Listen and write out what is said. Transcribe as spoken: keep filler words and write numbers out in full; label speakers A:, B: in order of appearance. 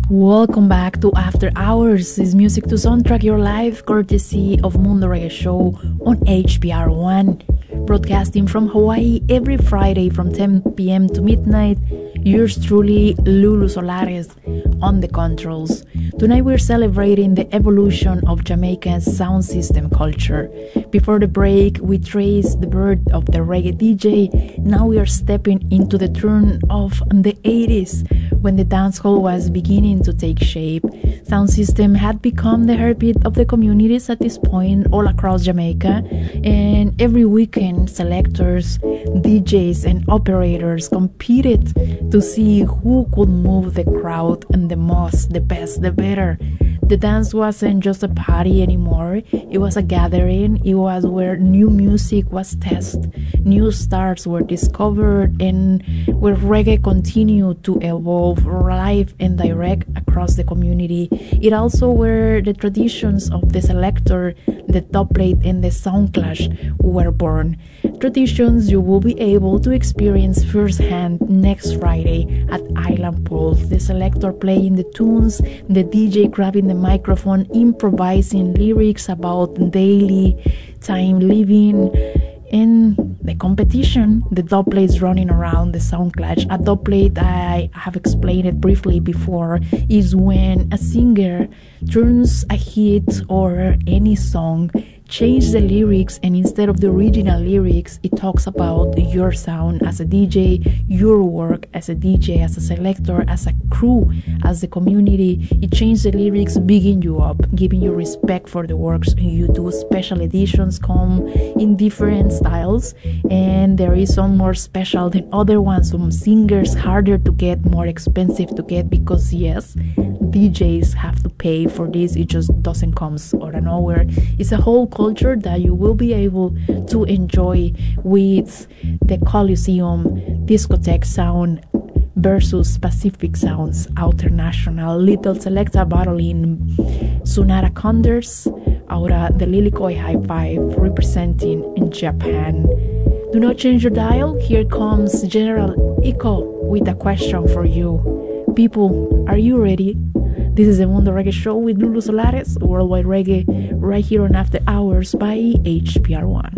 A: Welcome back to After Hours. This music to soundtrack your life, courtesy of Mundo Reggae Show on H P R one. Broadcasting from Hawaii every Friday from ten p.m. to midnight. Yours truly, Lulu Solares, on the controls. Tonight we're celebrating the evolution of Jamaica's sound system culture. Before the break, we traced the birth of the reggae D J. Now we are stepping into the turn of the eighties, when the dancehall was beginning to take shape. Sound system had become the heartbeat of the communities at this point all across Jamaica, and every weekend selectors, D Js and operators competed to see who could move the crowd and the most, the best, the better. The dance wasn't just a party anymore. It was a gathering. It was where new music was tested, new stars were discovered, and where reggae continued to evolve live and direct across the community. It also where the traditions of the selector, the top plate, and the sound clash were born. Traditions you will be able to experience firsthand next Friday at Island Pulse. The selector playing the tunes, the D J grabbing the microphone, improvising lyrics about daily time living, and the competition, the dub plates running around the sound clash. A dub plate, I have explained it briefly before, is when a singer turns a hit or any song, change the lyrics, and instead of the original lyrics, it talks about your sound as a D J, your work as a D J, as a selector, as a crew, as the community. It changed the lyrics, bigging you up, giving you respect for the works you do. Special editions come in different styles, and there is some more special than other ones. Some singers harder to get, more expensive to get, because yes, D Js have to pay for this. It just doesn't come out of nowhere. It's a whole culture that you will be able to enjoy with the Coliseum discotheque sound versus Pacific Sounds International. Little Selecta battling Sunara Condors, ahora the Lilikoi High Five representing in Japan. Do not change your dial. Here comes General Echo with a question for you. People, are you ready? This is the Mundo Reggae Show with Lulu Solares, Worldwide Reggae, right here on After Hours by H P R one.